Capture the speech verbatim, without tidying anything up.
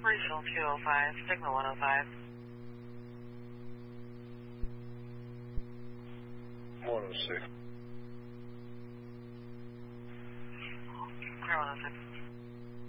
Regional two oh five, Signal one oh five. one oh six. Clear one oh six.